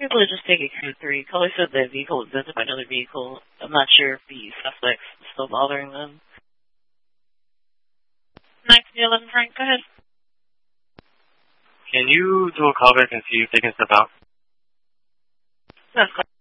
able to just take a code 3. Caller said the vehicle was visited by another vehicle. I'm not sure if the suspect's still bothering them. 911 Frank, go ahead. Can you do a callback and see if they can step out? That's